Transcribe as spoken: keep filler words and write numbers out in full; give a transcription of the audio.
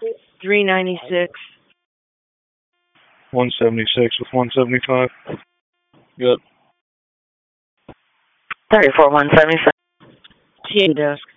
three ninety-six. one seventy-six with one seventy-five. Good. thirty-four, one seventy-seven. T A desk.